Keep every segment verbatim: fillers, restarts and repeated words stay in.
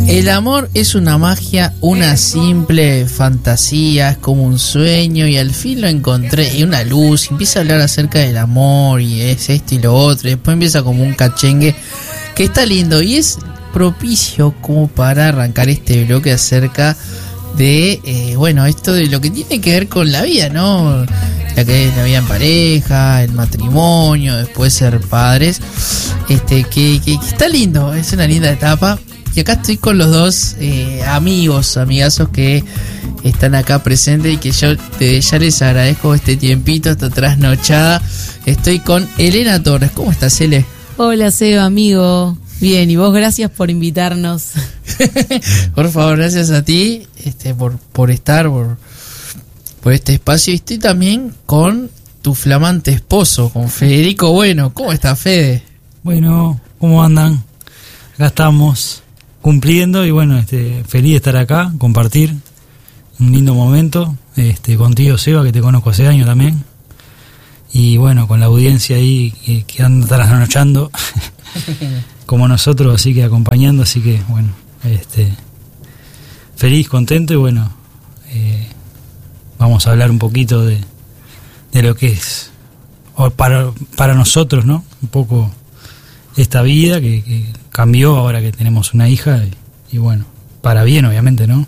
El amor es una magia, una simple fantasía, es como un sueño y al fin lo encontré y una luz, y empieza a hablar acerca del amor y es esto y lo otro, y después empieza como un cachengue que está lindo y es propicio como para arrancar este bloque acerca de, eh, bueno, esto de lo que tiene que ver con la vida, ¿no? La que es la vida en pareja, el matrimonio, después ser padres, este que, que, que está lindo, es una linda etapa. Y acá estoy con los dos eh, amigos, amigazos que están acá presentes y que yo desde ya les agradezco este tiempito, esta trasnochada. Estoy con Elena Torres. ¿Cómo estás, Ele? Hola, Seba, amigo. Bien, y vos gracias por invitarnos. Por favor, gracias a ti este, por, por estar, por, por este espacio. Y estoy también con tu flamante esposo, con Federico Bueno. ¿Cómo estás, Fede? Bueno, ¿cómo andan? Acá estamos cumpliendo y bueno, este, feliz de estar acá, compartir un lindo momento este, contigo, Seba, que te conozco hace años también, y bueno, con la audiencia ahí que, que anda trasnochando como nosotros, así que acompañando, así que bueno, este, feliz, contento y bueno, eh, vamos a hablar un poquito de, de lo que es o para, para nosotros, ¿no? Un poco esta vida que, que cambió ahora que tenemos una hija y, y bueno, para bien obviamente, ¿no?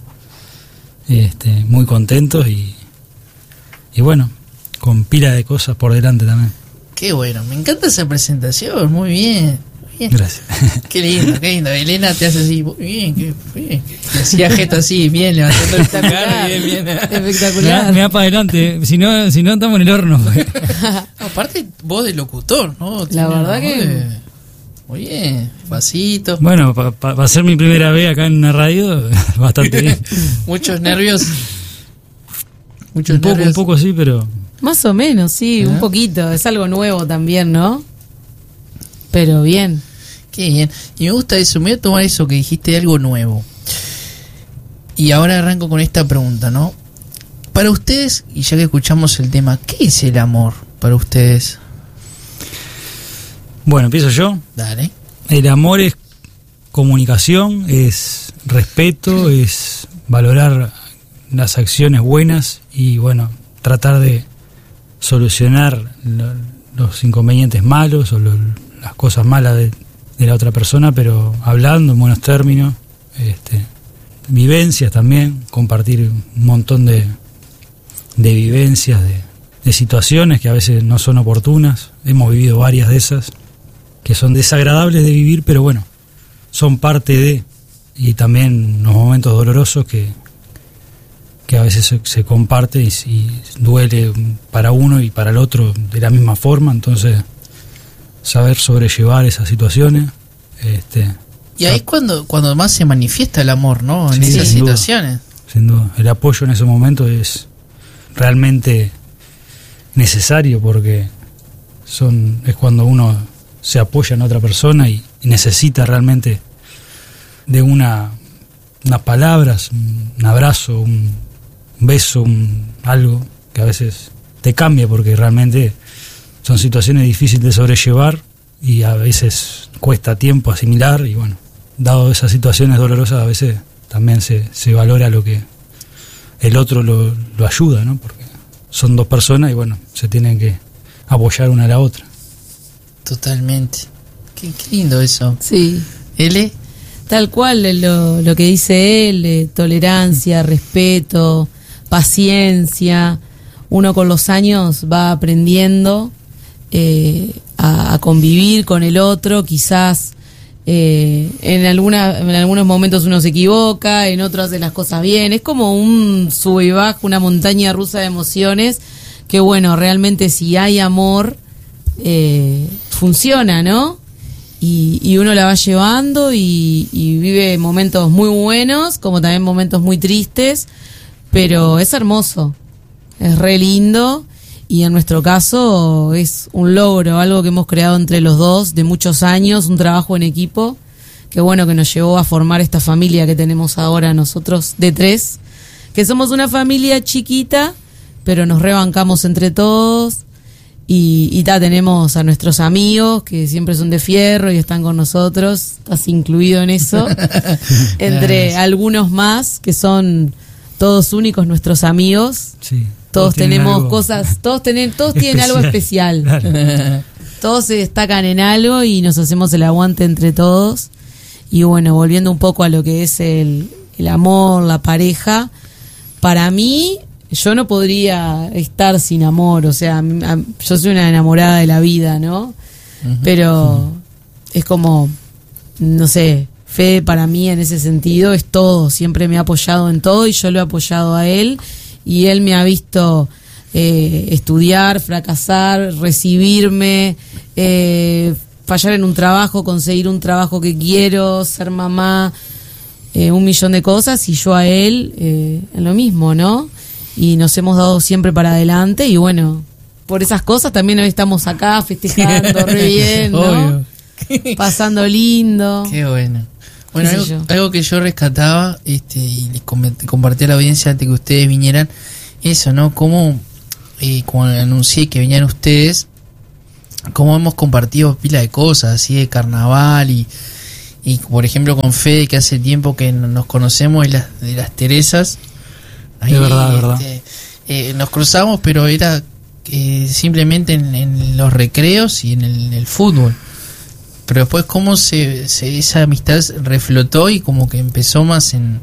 Este, muy contentos y, y bueno, con pila de cosas por delante también. Qué bueno, me encanta esa presentación, muy bien, muy bien. Gracias. Qué lindo, qué lindo. Elena te hace así, muy bien, qué bien. Te hacía gesto así, bien, levantando el Espectacular. bien, bien. Espectacular. Me, me da para adelante, si no, si no estamos en el horno. No, aparte, voz de locutor, ¿no? La verdad que... De... Muy bien, pasito. Bueno, para pa, pa ser mi primera vez acá en una radio, bastante bien. Muchos nervios. Muchos un poco, nervios. un poco sí, pero... Más o menos, sí, ¿Ah? un poquito. Es algo nuevo también, ¿no? Pero bien. Qué bien. Y me gusta eso, me voy a tomar eso que dijiste, algo nuevo. Y ahora arranco con esta pregunta, ¿no? Para ustedes, y ya que escuchamos el tema, ¿qué es el amor para ustedes? Bueno, empiezo yo. Dale. El amor es comunicación, es respeto, es valorar las acciones buenas y bueno, tratar de solucionar lo, los inconvenientes malos o lo, las cosas malas de, de la otra persona, pero hablando en buenos términos, este, vivencias también, compartir un montón de, de vivencias, de, de situaciones que a veces no son oportunas. Hemos vivido varias de esas que son desagradables de vivir, pero bueno, son parte de, y también los momentos dolorosos que, que a veces se, se comparte y, y duele para uno y para el otro de la misma forma, entonces saber sobrellevar esas situaciones. Este, y ahí es cuando, cuando más se manifiesta el amor, ¿no? En sí, esas sin situaciones. Duda, sin duda, el apoyo en ese momento es realmente necesario porque son es cuando uno se apoya en otra persona y, y necesita realmente de una unas palabras, un abrazo, un, un beso, un, algo que a veces te cambia porque realmente son situaciones difíciles de sobrellevar y a veces cuesta tiempo asimilar y bueno, dado esas situaciones dolorosas a veces también se, se valora lo que el otro lo, lo ayuda, ¿no? Porque son dos personas y bueno, se tienen que apoyar una a la otra. Totalmente. Qué, qué lindo eso. Sí. ¿L? Tal cual lo, lo que dice él, eh, tolerancia, respeto, paciencia. Uno con los años va aprendiendo eh, a, a convivir con el otro, quizás eh, en, alguna, en algunos momentos uno se equivoca, en otros hace las cosas bien. Es como un sube y baja, una montaña rusa de emociones que bueno, realmente si hay amor... Eh, funciona, ¿no? Y, y uno la va llevando y, y vive momentos muy buenos como también momentos muy tristes, pero es hermoso, es re lindo y en nuestro caso es un logro, algo que hemos creado entre los dos de muchos años, un trabajo en equipo que bueno que nos llevó a formar esta familia que tenemos ahora nosotros de tres, que somos una familia chiquita pero nos rebancamos entre todos. Y, y ta, tenemos a nuestros amigos que siempre son de fierro y están con nosotros, estás incluido en eso, entre Claro. algunos más que son todos únicos nuestros amigos. Sí. Todos tienen tenemos algo cosas, todos, tienen, todos tienen algo especial. Claro. Todos se destacan en algo y nos hacemos el aguante entre todos. Y bueno, volviendo un poco a lo que es el, el amor, la pareja, para mí, yo no podría estar sin amor. O sea, a- yo soy una enamorada de la vida, ¿no? Ujú. Pero es como, no sé, Fede para mí en ese sentido es todo. Siempre me ha apoyado en todo y yo lo he apoyado a él. Y él me ha visto eh, estudiar, fracasar, recibirme, eh, fallar en un trabajo, conseguir un trabajo que quiero, ser mamá, eh, un millón de cosas, y yo a él eh, en lo mismo, ¿no? Y nos hemos dado siempre para adelante y bueno, por esas cosas también hoy estamos acá festejando re bien, ¿no? Obvio. Pasando lindo. Qué bueno. Bueno, Qué sé algo, yo. algo que yo rescataba este, y les com- compartí a la audiencia antes que ustedes vinieran, eso, ¿no? Cómo, eh, cuando anuncié que venían ustedes, cómo hemos compartido pila de cosas, así de carnaval y, y por ejemplo con Fede, que hace tiempo que no- nos conocemos, de las, de las Teresas. Es verdad, es verdad. este, eh, nos cruzamos, pero era eh, simplemente en, en los recreos y en el, en el fútbol. Pero después cómo se, se esa amistad reflotó y como que empezó más en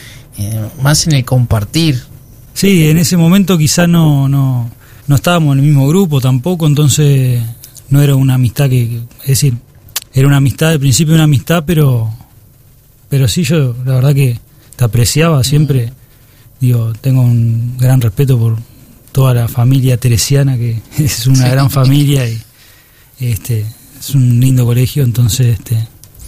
eh, más en el compartir. Sí, en ese momento quizá no, no, no estábamos en el mismo grupo tampoco, entonces no era una amistad que, que- es decir, era una amistad, al principio una amistad, pero pero sí, yo la verdad que te apreciaba siempre, digo, tengo un gran respeto por toda la familia teresiana, que es una Sí. gran familia y este es un lindo colegio, entonces este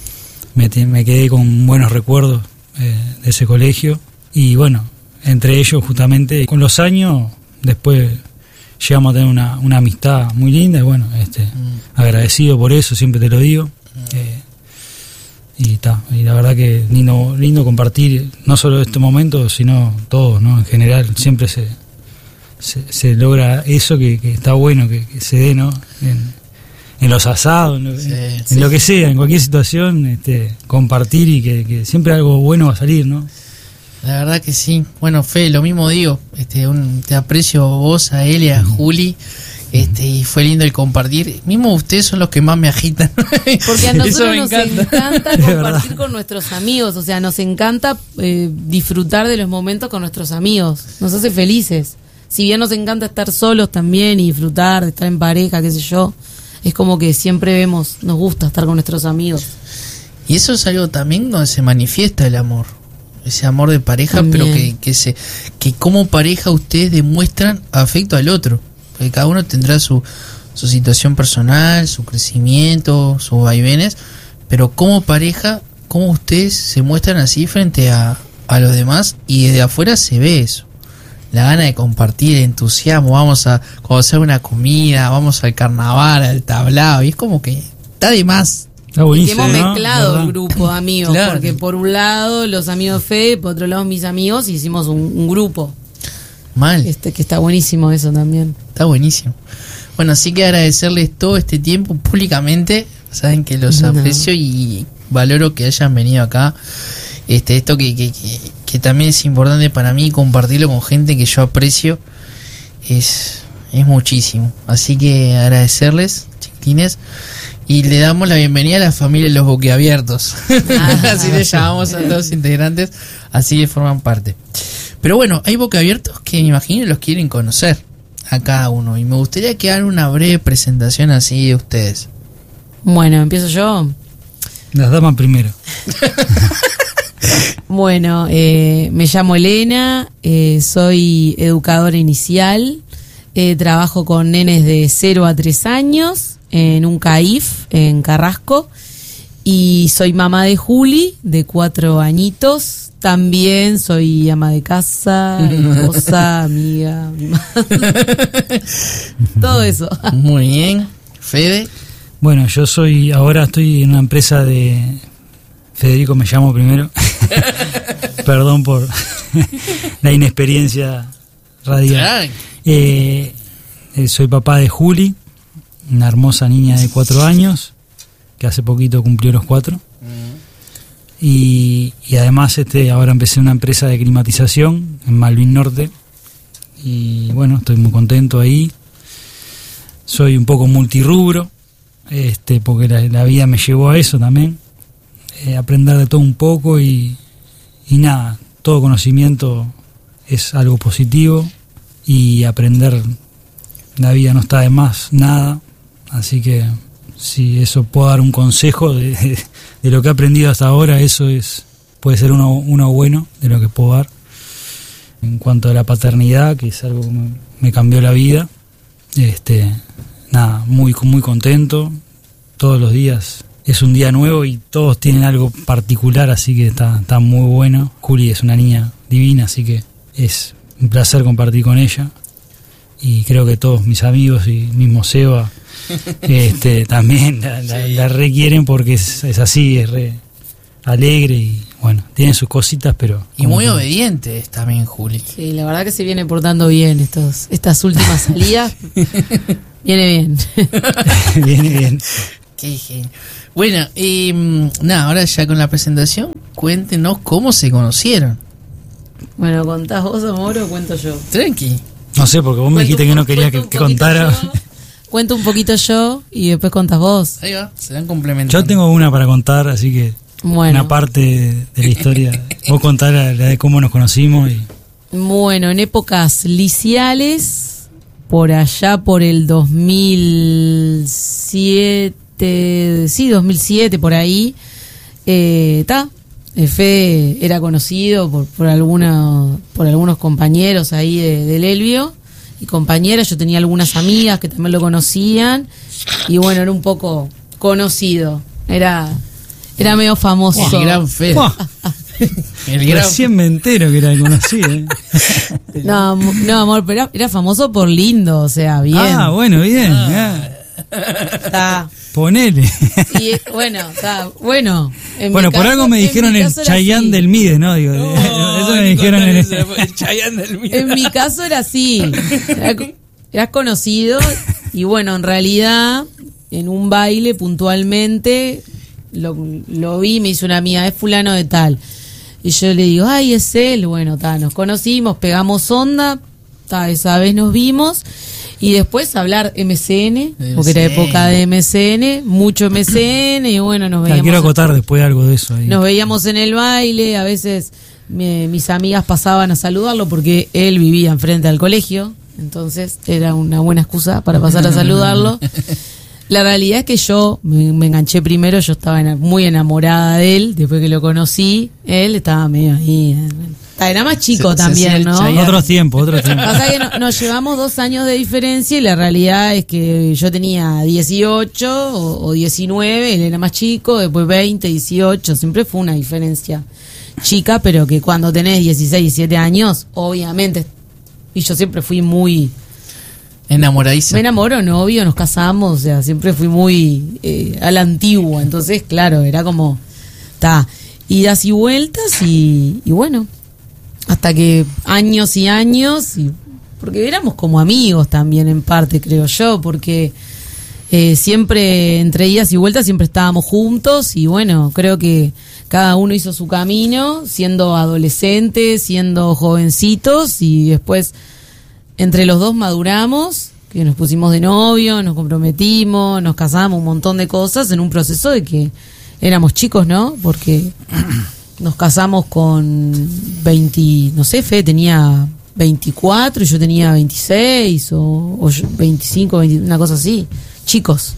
me, te- me quedé con buenos recuerdos eh, de ese colegio y bueno, entre ellos justamente con los años después llegamos a tener una, una amistad muy linda y bueno, este Mm. agradecido por eso, siempre te lo digo. eh, y ta, y la verdad que lindo, lindo compartir no solo este momento, sino todo, ¿no? En general siempre se, se, se logra eso que, que está bueno que, que se dé, ¿no? En, en los asados, en lo, Sí, en sí. lo que sea, en cualquier situación, este, compartir y que, que siempre algo bueno va a salir, ¿no? La verdad que sí. Bueno, Fe, lo mismo digo. Este, un, te aprecio vos, a él y a Juli. Este, y fue lindo el compartir. Mismo ustedes son los que más me agitan. Porque a Eso nosotros me nos encanta. encanta Es compartir verdad. con nuestros amigos, o sea, nos encanta eh, disfrutar de los momentos con nuestros amigos, nos hace felices. Si bien nos encanta estar solos también y disfrutar, de estar en pareja, qué sé yo, es como que siempre vemos, nos gusta estar con nuestros amigos. Y eso es algo también donde se manifiesta el amor. Ese amor de pareja, También. pero que, que se que como pareja ustedes demuestran afecto al otro. Porque cada uno tendrá su, su situación personal, su crecimiento, sus vaivenes, pero como pareja, cómo ustedes se muestran así frente a, a los demás, y desde afuera se ve eso. La gana de compartir, el entusiasmo, vamos a conocer una comida, vamos al carnaval, al tablado, y es como que está de más. Está Y que buenísimo, hemos ¿no? mezclado ¿Verdad? el grupo de amigos, Claro. porque por un lado los amigos Fede, por otro lado mis amigos, y hicimos un, un grupo, Mal. este que está buenísimo eso también. Está buenísimo. Bueno, así que agradecerles todo este tiempo públicamente. Saben que los No. aprecio y valoro que hayan venido acá. Este, esto que, que, que, que también es importante para mí, compartirlo con gente que yo aprecio. Es, es muchísimo. Así que agradecerles, chiquitines. Y le damos la bienvenida a la familia de los boquiabiertos. Así le llamamos a todos los integrantes. Así que forman parte. Pero bueno, hay boquiabiertos que me imagino los quieren conocer a cada uno. Y me gustaría que hagan una breve presentación así de ustedes. Bueno, empiezo yo. Las damas primero. Bueno, eh, me llamo Elena, eh, soy educadora inicial, eh, trabajo con nenes de cero a tres años en un C A I F en Carrasco y soy mamá de Juli, de cuatro añitos. También soy ama de casa, esposa, amiga, mi madre. Todo eso. Muy bien. Fede. Bueno, yo soy, ahora estoy en una empresa de... Federico me llamo primero. Perdón por la inexperiencia radial. Ay, Eh, eh, soy papá de Juli, una hermosa niña de cuatro años, que hace poquito cumplió los cuatro. Mm. Y, y además este ahora empecé una empresa de climatización en Malvin Norte. Y bueno, estoy muy contento ahí. Soy un poco multirrubro, este, porque la, la vida me llevó a eso también. Eh, aprender de todo un poco y, y nada, todo conocimiento es algo positivo y aprender, la vida no está de más nada, así que si eso puedo dar un consejo de, de, de lo que he aprendido hasta ahora, eso es puede ser uno, uno bueno de lo que puedo dar. En cuanto a la paternidad, que es algo que me, me cambió la vida, este, nada, muy, muy contento, todos los días es un día nuevo y todos tienen algo particular, así que está, está muy bueno. Juli es una niña divina, así que es un placer compartir con ella. Y creo que todos mis amigos y mismo Seba este, también la, la, la requieren porque es, es así, es re alegre y bueno, tiene sus cositas, pero... Y muy todo. Obediente es también Juli. Sí, la verdad que se viene portando bien estos estas últimas salidas. Viene bien. Viene bien. Qué genio. Bueno, y eh, nada, ahora ya con la presentación, cuéntenos cómo se conocieron. Bueno, ¿contás vos, amor, o cuento yo? Tranqui. No sé, porque vos me dijiste que no querías que, que contara. Yo, cuento un poquito yo y después contás vos. Ahí va, se dan complementando. Yo tengo una para contar, así que bueno. Una parte de, de la historia. Vos contás la, la de cómo nos conocimos. Y... Bueno, en épocas liciales, por allá por el dos mil siete, sí, dos mil siete, por ahí, está. Eh, Fede era conocido por, por, alguna, por algunos compañeros ahí de, del Elvio y compañeras. Yo tenía algunas amigas que también lo conocían y bueno, era un poco conocido. Era, era medio famoso. El gran Fede. El gran... Recién me entero que era conocido. ¿eh? No, no, amor, pero era, era famoso por lindo, o sea, bien. Ah, bueno, bien. Ah. Está. Ponele. Y bueno, está bueno. Bueno, por caso, algo me dijeron el Chayanne del Mide, ¿no? Digo, no, eso me dijeron en el, el Chayanne del Mide. En mi caso era así. Era, eras conocido y bueno, en realidad en un baile puntualmente lo, lo vi, me hizo una amiga, es fulano de tal. Y yo le digo, ay, es él. Bueno, ta, nos conocimos, pegamos onda, ta, esa vez nos vimos. Y después hablar M C N, porque era época de M C N, mucho M C N, y bueno, nos veíamos. Quiero acotar después algo de eso ahí. Nos veíamos en el baile, a veces me, mis amigas pasaban a saludarlo porque él vivía enfrente al colegio, entonces era una buena excusa para pasar a saludarlo. La realidad es que yo me, me enganché primero, yo estaba en, muy enamorada de él, después que lo conocí, él estaba medio ahí. Era más chico se, también, se ¿no? Otro tiempo, otro tiempo. Pasa que no, nos llevamos dos años de diferencia y la realidad es que yo tenía dieciocho o, o diecinueve, él era más chico, después veinte, dieciocho, siempre fue una diferencia chica, pero que cuando tenés dieciséis, diecisiete años, obviamente, y yo siempre fui muy... Enamoradiza. Me enamoro, novio, nos casamos, o sea, siempre fui muy eh, a la antigua, entonces, claro, era como, ta, idas y vueltas y, y bueno... Hasta que años y años, y porque éramos como amigos también en parte, creo yo, porque eh, siempre entre idas y vueltas siempre estábamos juntos y bueno, creo que cada uno hizo su camino, siendo adolescentes, siendo jovencitos y después entre los dos maduramos, que nos pusimos de novio, nos comprometimos, nos casamos, un montón de cosas en un proceso de que éramos chicos, ¿no? Porque... Nos casamos con veinte, no sé, Fe tenía veinticuatro y yo tenía veintiséis o, o veinticinco, veinte, una cosa así, chicos.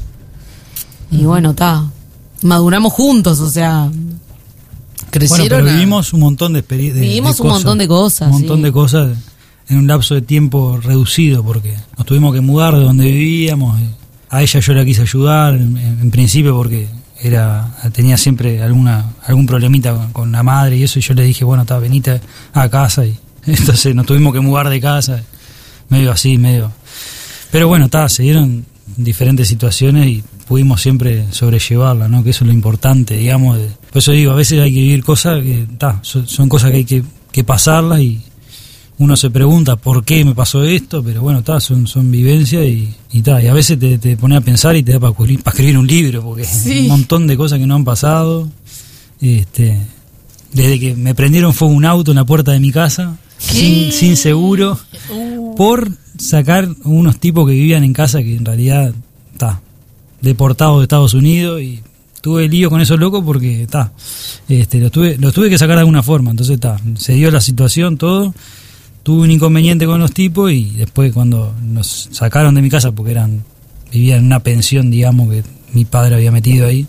Y uh-huh. Bueno, está, maduramos juntos, o sea, crecieron. Bueno, pero vivimos un montón de experiencias. Vivimos de un cosas, montón de cosas. Un montón sí. de cosas en un lapso de tiempo reducido, porque nos tuvimos que mudar de donde vivíamos. A ella yo la quise ayudar, en, en principio, porque... era tenía siempre alguna algún problemita con, con la madre y eso, y yo le dije, bueno, está, venite a casa, y entonces nos tuvimos que mudar de casa, medio así, medio... Pero bueno, está, se dieron diferentes situaciones y pudimos siempre sobrellevarla, ¿no? Que eso es lo importante, digamos. De, por eso digo, a veces hay que vivir cosas que, está, son, son cosas que hay que, que pasarlas y, uno se pregunta por qué me pasó esto, pero bueno, ta, son, son vivencias y, y, ta, y a veces te, te pone a pensar y te da para escribir, para escribir un libro, porque Sí. hay un montón de cosas que no han pasado. Este, desde que me prendieron fuego un auto en la puerta de mi casa, sin, sin seguro, Uh, por sacar unos tipos que vivían en casa que en realidad está deportados de Estados Unidos, y tuve lío con esos locos porque está este los tuve los tuve que sacar de alguna forma. Entonces está se dio la situación, todo, tuve un inconveniente con los tipos y después cuando nos sacaron de mi casa, porque eran vivían en una pensión, digamos, que mi padre había metido ahí,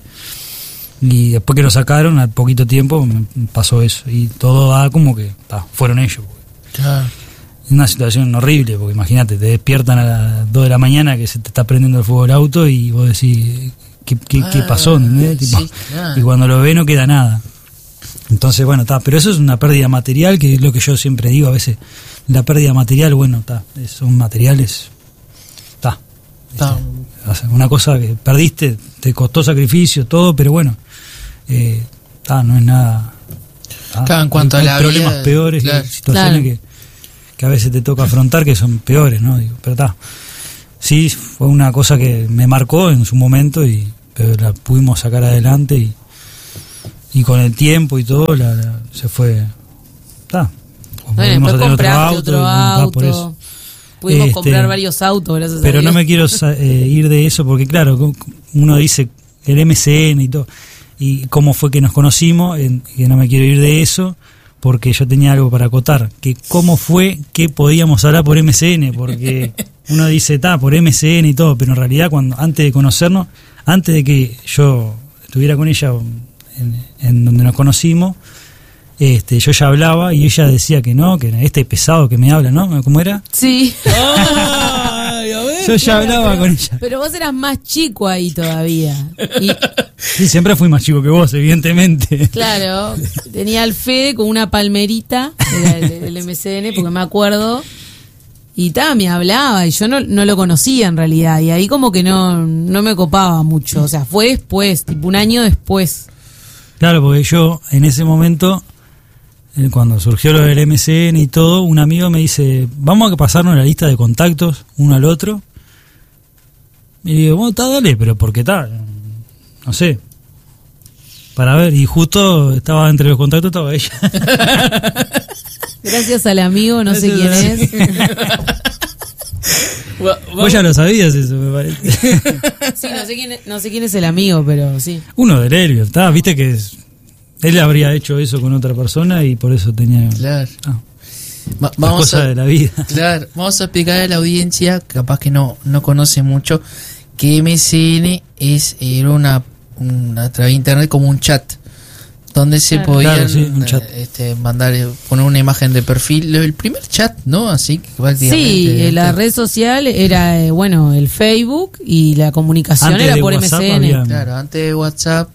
y después que lo sacaron al poquito tiempo me pasó eso, y todo da como que ta, fueron ellos. claro. Es una situación horrible, porque imagínate, te despiertan a las dos de la mañana que se te está prendiendo el fuego el auto y vos decís, ¿qué, qué, qué pasó? ¿Entendés? Tipo, Sí, claro. y cuando lo ve no queda nada. Entonces, bueno, está, pero eso es una pérdida material, que es lo que yo siempre digo a veces. La pérdida material, bueno, está, son materiales, está. Está. Una cosa que perdiste, te costó sacrificio, todo, pero bueno, eh, está, no es nada. Tá, Claro, en cuanto hay, a la hay problemas vida, peores, claro. situaciones Claro. que, que a veces te toca afrontar que son peores, ¿no? Digo, pero está. Sí, fue una cosa que me marcó en su momento, y pero la pudimos sacar adelante, y, y con el tiempo y todo la, la- se fue. Está. Bueno, después compraste otro y, bueno, tá, auto. por eso. Pudimos Este, comprar varios autos, gracias a Pero Dios. no me quiero sa- eh, ir de eso, porque claro, uno dice el M C N y todo, y cómo fue que nos conocimos, en- que no me quiero ir de eso, porque yo tenía algo para acotar, que cómo fue que podíamos hablar por M C N, porque uno dice, está, por M C N y todo, pero en realidad cuando antes de conocernos, antes de que yo estuviera con ella en, en donde nos conocimos, este, yo ya hablaba y ella decía que no, que este pesado que me habla, ¿no? ¿Cómo era? Sí. Ay, a ver. Yo ya hablaba con ella. Pero vos eras más chico ahí todavía. Y Sí, siempre fui más chico que vos, evidentemente. claro, tenía al Fede con una palmerita, era el, el M C N, porque me acuerdo. Y ta, me hablaba y yo no, no lo conocía en realidad. Y ahí como que no, no me copaba mucho. O sea, fue después, tipo un año después. Claro, porque yo en ese momento, eh, cuando surgió lo del M C N y todo, un amigo me dice, vamos a pasarnos la lista de contactos uno al otro. Y digo, bueno, está, dale, pero ¿por qué tal? No sé. Para ver, y justo estaba entre los contactos, estaba ella. Gracias al amigo, no sé quién Gracias es. Va- Vos ya lo sabías eso, me parece. Sí, no sé quién es, no sé quién es el amigo, pero sí. Uno del Helio, está, viste que es- él habría hecho eso con otra persona y por eso tenía Claro. ah, Va- las vamos cosas a, de la vida. claro, vamos a explicar a la audiencia, capaz que no, no conoce mucho, que M C N es, era una, una a través de internet como un chat donde se Claro. podían Claro, sí, un chat. eh, este, mandar, eh, poner una imagen de perfil, el primer chat, ¿no? Así que prácticamente. Sí, eh, la este, red social era, eh, bueno, el Facebook y la comunicación Antes era de por WhatsApp M C N. había- Claro, antes de WhatsApp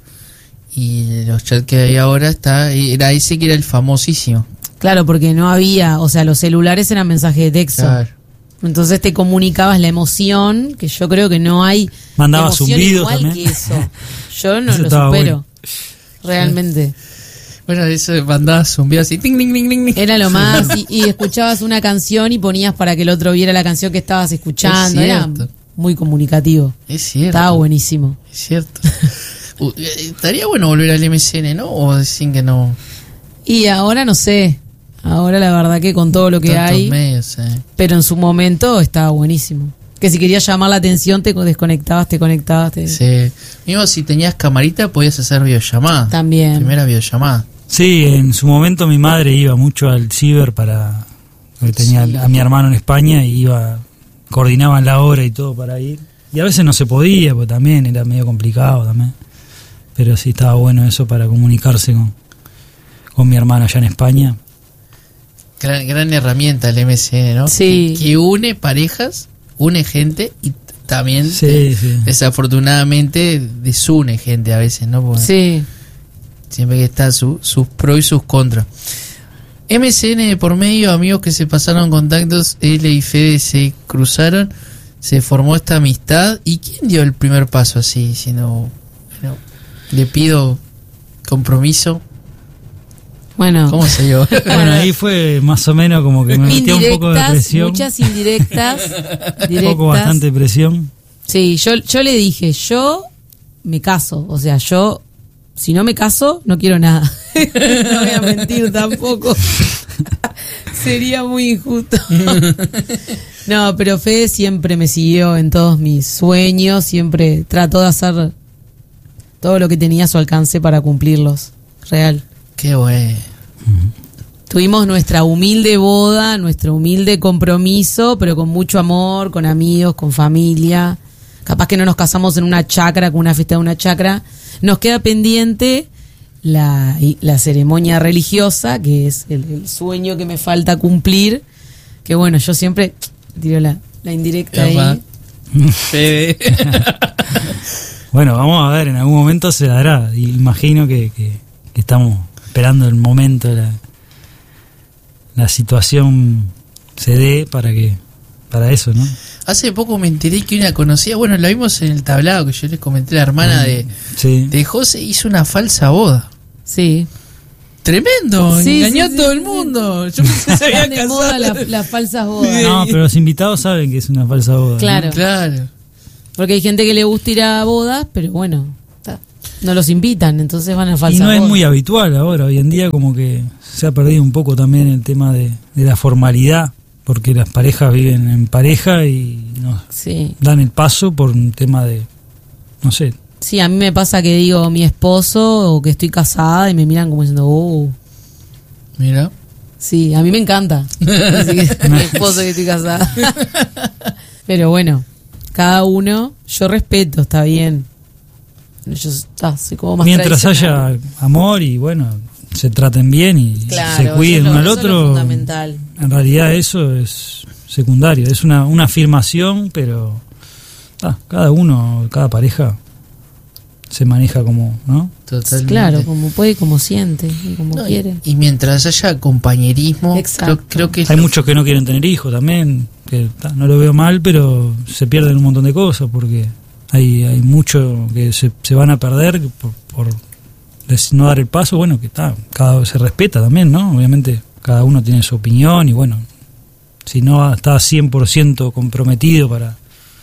y los chats que hay ahora está, era ese que era el famosísimo. Claro, porque no había, o sea, los celulares eran mensajes de texto. Claro. Entonces te comunicabas la emoción, que yo creo que no hay Mandabas emoción zumbidos igual también. que eso. Yo no Eso lo estaba supero. bueno. Realmente. Bueno, eso de mandaba zumbido así, ting, ting, ting, ting, ting. Era lo más. Y, y escuchabas una canción y ponías para que el otro viera la canción que estabas escuchando. Es Era cierto. muy comunicativo. Es cierto. Estaba buenísimo. Es cierto. Uh, eh, estaría bueno volver al M C N, ¿no? O decir que no. Y ahora no sé. Ahora la verdad que con todo lo que Tantos hay. medios, eh. Pero en su momento estaba buenísimo. Que si querías llamar la atención te desconectabas, te conectabas. Te... Sí. Mismo si tenías camarita podías hacer videollamada. También. Primera videollamada. Sí, en su momento mi madre iba mucho al ciber para... porque tenía Sí. a mi hermano en España y iba, coordinaban la hora y todo para ir. Y a veces no se podía, porque también era medio complicado también. Pero sí estaba bueno eso para comunicarse con, con mi hermano allá en España. Gran, gran herramienta el M C N, ¿no? Sí. Que, que une parejas, une gente y t- también Sí, eh, sí. desafortunadamente desune gente a veces, ¿no? Porque Sí. siempre que está su- sus pros y sus contras. M C N de por medio, amigos que se pasaron contactos, L y Fede se cruzaron, se formó esta amistad. ¿Y quién dio el primer paso así? Si no, bueno, le pido compromiso. Bueno. ¿Cómo se dio? Bueno, ahí fue más o menos como que me metió un poco de presión. Muchas indirectas. Un poco bastante presión. Sí, yo, yo le dije, yo me caso. O sea, yo, si no me caso, no quiero nada. No voy a mentir tampoco. Sería muy injusto. No, pero Fede siempre me siguió en todos mis sueños. Siempre trató de hacer todo lo que tenía a su alcance para cumplirlos. Real. Qué bueno. Tuvimos nuestra humilde boda, nuestro humilde compromiso, pero con mucho amor, con amigos, con familia. Capaz que no nos casamos en una chacra, con una fiesta de una chacra. Nos queda pendiente la, la ceremonia religiosa, que es el, el sueño que me falta cumplir. Que bueno, yo siempre tiro la, la indirecta ahí. Fede. Bueno, vamos a ver, en algún momento se dará. Imagino que, que, que estamos esperando el momento, la, la situación se dé para que para eso, ¿no? Hace poco me enteré que una conocida, bueno, la vimos en el tablado que yo les comenté, la hermana de, sí. de José hizo una falsa boda. Sí. Tremendo, sí, engañó sí, a todo sí, el sí. mundo. Yo pensé que se había Están de moda casado. las la falsas bodas. No, pero los invitados saben que es una falsa boda. Claro. Claro. Porque hay gente que le gusta ir a bodas, pero bueno, ta, no los invitan, entonces van a ¿no? falsas Y no bodas. es muy habitual ahora, hoy en día como que se ha perdido un poco también el tema de, de la formalidad, porque las parejas viven en pareja y no Sí. dan el paso por un tema de, no sé. Sí, a mí me pasa que digo mi esposo o que estoy casada y me miran como diciendo, oh. Mira. Sí, a mí me encanta. Así que mi esposo que estoy casada. Pero bueno, cada uno, yo respeto, está bien. Yo ah, soy como más Mientras tradicional. haya amor y bueno, se traten bien y Claro, se cuiden eso es lo- uno al eso es lo otro, fundamental. en realidad eso es secundario, es una, una afirmación, pero ah, cada uno, cada pareja se maneja como, ¿no? Totalmente. Claro, como puede y como siente y como No, y, quiere. y mientras haya compañerismo, Exacto. creo, creo que es Hay lo- muchos que no quieren tener hijos también, que ta, no lo veo mal, pero se pierden un montón de cosas porque hay hay mucho que se, se van a perder por, por des- no dar el paso. Bueno, que está, cada se respeta también, ¿no? Obviamente cada uno tiene su opinión y bueno, si no está cien por ciento comprometido para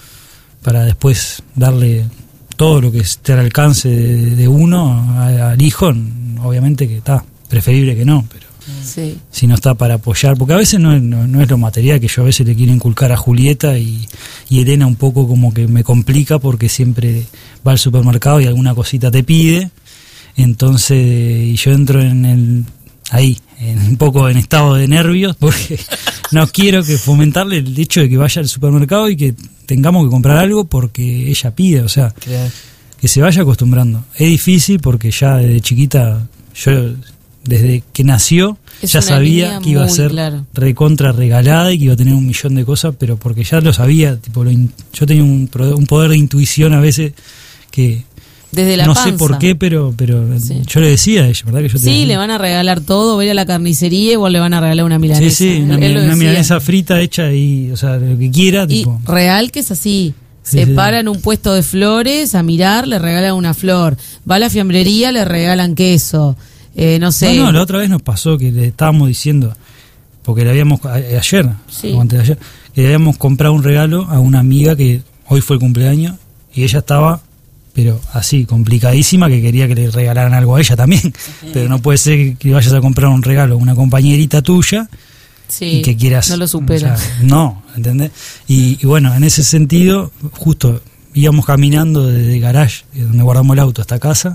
para después darle todo lo que esté al alcance de, de uno a- al hijo, obviamente que está preferible que no, pero Sí. si no está para apoyar, porque a veces no es, no, no es lo material que yo a veces le quiero inculcar a Julieta y, y Elena un poco como que me complica porque siempre va al supermercado y alguna cosita te pide, entonces y yo entro en el ahí, en, un poco en estado de nervios porque no quiero que fomentarle el hecho de que vaya al supermercado y que tengamos que comprar algo porque ella pide, o sea, Claro. que se vaya acostumbrando. Es difícil porque ya desde chiquita, yo desde que nació, Es ya una sabía niña que iba a muy ser claro. recontra regalada y que iba a tener un millón de cosas, pero porque ya lo sabía, tipo lo in- yo tenía un, pro- un poder de intuición a veces que Desde la no panza. sé por qué, pero pero Sí. yo le decía a ella, ¿verdad? Que yo te Sí, decía. le van a regalar todo, va a ir a la carnicería, igual le van a regalar una Sí, milanesa. sí, una, Él- él lo una decía. milanesa frita hecha y, o sea, lo que quiera, Y tipo. real que es así. Sí, Se sí. para en un puesto de flores a mirar, le regalan una flor. Va a la fiambrería, le regalan queso. Eh, no sé. No, no, la otra vez nos pasó que le estábamos diciendo, porque le habíamos, a- ayer, Sí. o antes de ayer, que le habíamos comprado un regalo a una amiga que hoy fue el cumpleaños y ella estaba, pero así, complicadísima, que quería que le regalaran algo a ella también. Pero no puede ser que vayas a comprar un regalo a una compañerita tuya Sí, y que quieras. no lo supera. o sea, no, ¿entendés? Y, y bueno, en ese sentido, justo íbamos caminando desde el garage, de donde guardamos el auto, hasta casa.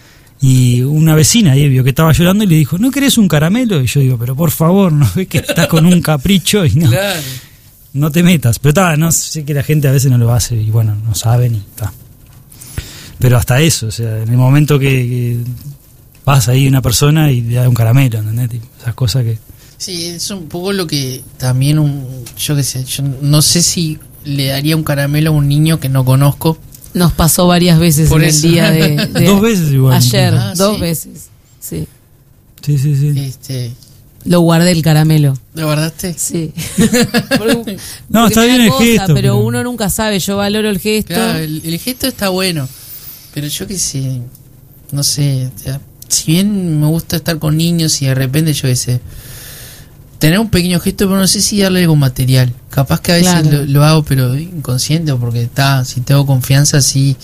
Y una vecina ahí vio que estaba llorando y le dijo, ¿no querés un caramelo? Y yo digo, pero por favor, ¿no ves que estás con un capricho? Y no, Claro. no te metas. Pero está, no sé que la gente a veces no lo hace y bueno, no saben y está. Pero hasta eso, o sea, en el momento que, que vas ahí una persona y le da un caramelo, ¿entendés? Tipo, esas cosas que... Sí, es un poco lo que también un, yo qué sé, yo no sé si le daría un caramelo a un niño que no conozco. Nos pasó varias veces Por en eso. el día de, de- Dos veces igual. Ayer, Ah, dos ¿sí? veces. Sí. Sí, sí, sí. Este, Lo guardé el caramelo. ¿lo guardaste? Sí. No, Porque está me da bien el cosa, gesto. pero uno nunca sabe. Yo valoro el gesto. Claro, el, el gesto está bueno, pero yo qué sé, no sé, o sea, si bien me gusta estar con niños y de repente yo qué sé, tener un pequeño gesto, pero no sé si darle algo material. Capaz que a veces Claro. lo, lo hago, pero inconsciente, o porque está, si tengo confianza, sí.